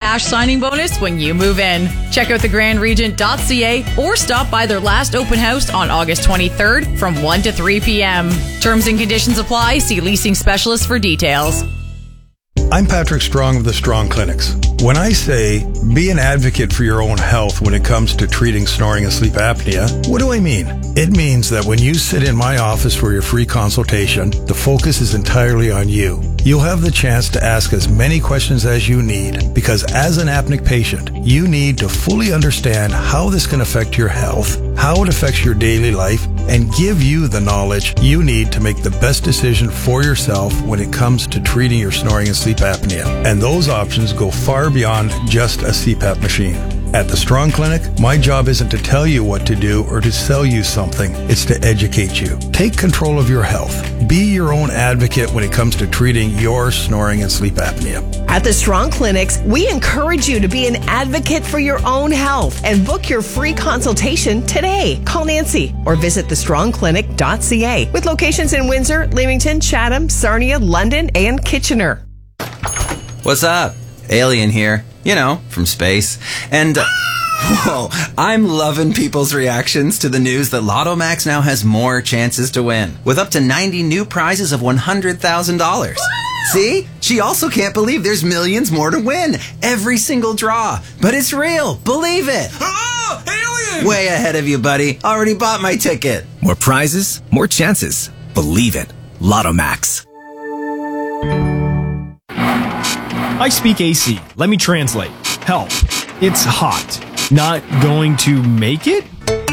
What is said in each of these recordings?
cash signing bonus when you move in. Check out thegrandregent.ca or stop by their last open house on August 23rd from 1 to 3 p.m. Terms and conditions apply. See leasing specialist for details. I'm Patrick Strong of the Strong Clinics. When I say be an advocate for your own health when it comes to treating snoring and sleep apnea, what do I mean? It means that when you sit in my office for your free consultation, the focus is entirely on you. You'll have the chance to ask as many questions as you need, because as an apneic patient, you need to fully understand how this can affect your health, how it affects your daily life, and give you the knowledge you need to make the best decision for yourself when it comes to treating your snoring and sleep apnea. And those options go far beyond just a CPAP machine. At the Strong Clinic, my job isn't to tell you what to do or to sell you something. It's to educate you. Take control of your health. Be your own advocate when it comes to treating your snoring and sleep apnea. At the Strong Clinics, we encourage you to be an advocate for your own health and book your free consultation today. Call Nancy or visit thestrongclinic.ca with locations in Windsor, Leamington, Chatham, Sarnia, London, and Kitchener. What's up? Alien here. You know, from space. And, whoa, I'm loving people's reactions to the news that Lotto Max now has more chances to win, with up to 90 new prizes of $100,000. See? She also can't believe there's millions more to win. Every single draw. But it's real. Believe it. Oh, alien! Way ahead of you, buddy. Already bought my ticket. More prizes, more chances. Believe it. Lotto Max. I speak AC. Let me translate. Help. It's hot. Not going to make it?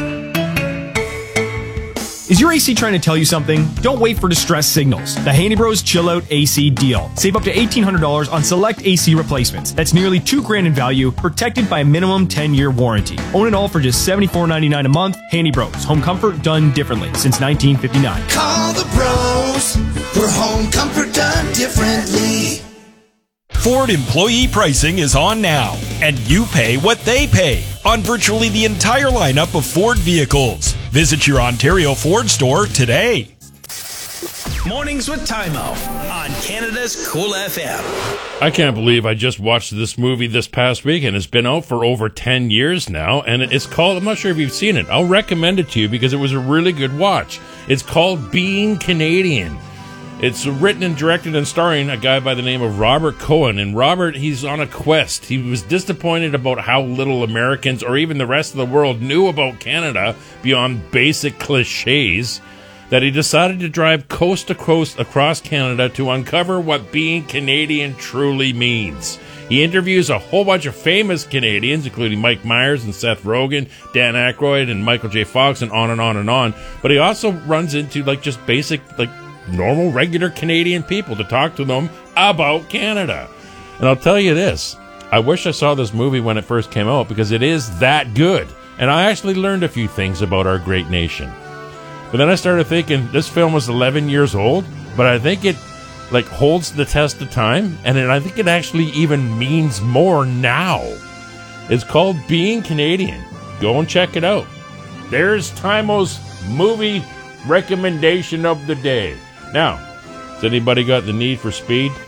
Is your AC trying to tell you something? Don't wait for distress signals. The Handy Bros Chill Out AC deal. Save up to $1,800 on select AC replacements. That's nearly $2,000 in value, protected by a minimum 10-year warranty. Own it all for just $74.99 a month. Handy Bros. Home comfort done differently since 1959. Call the bros for home comfort done differently. Ford employee pricing is on now, and you pay what they pay on virtually the entire lineup of Ford vehicles. Visit your Ontario Ford store today. Mornings with Timo on Canada's Cool FM. I can't believe I just watched this movie this past week, and it's been out for over 10 years now, and it's called, I'm not sure if you've seen it, I'll recommend it to you because it was a really good watch. It's called Being Canadian. It's written and directed and starring a guy by the name of Robert Cohen. And Robert, he's on a quest. He was disappointed about how little Americans or even the rest of the world knew about Canada beyond basic cliches, that he decided to drive coast to coast across Canada to uncover what being Canadian truly means. He interviews a whole bunch of famous Canadians, including Mike Myers and Seth Rogen, Dan Aykroyd and Michael J. Fox, and on and on and on. But he also runs into just basic, normal, regular Canadian people to talk to them about Canada. And I'll tell you this, I wish I saw this movie when it first came out because it is that good. And I actually learned a few things about our great nation. But then I started thinking, this film was 11 years old, but I think it holds the test of time, and I think it actually even means more now. It's called Being Canadian. Go and check it out. There's Timo's movie recommendation of the day. Now, has anybody got the need for speed?